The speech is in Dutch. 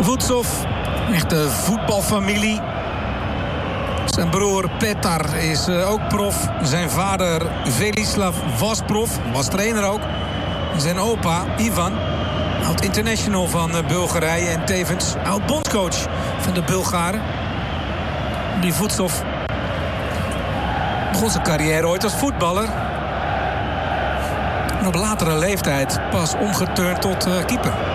Vucov, echte voetbalfamilie. Zijn broer Petar is ook prof. Zijn vader Velislav was prof, was trainer ook. Zijn opa Ivan, oud-international van Bulgarije en tevens oud-bondscoach van de Bulgaren. Die Vucov begon zijn carrière ooit als voetballer. En op latere leeftijd pas omgeturnd tot keeper.